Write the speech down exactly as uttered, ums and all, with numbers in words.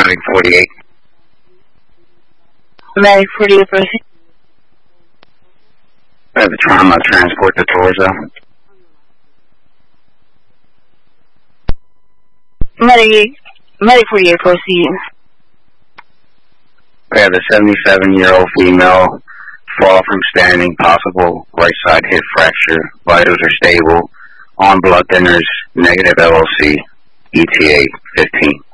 Medic forty-eight. Medic forty-eight, proceed. I have a trauma transport to Torso. Medic, Medic forty-eight, proceed. I have a seventy-seven-year-old female, fall from standing, possible right side hip fracture, vitals are stable, on blood thinners, negative L O C, E T A fifteen.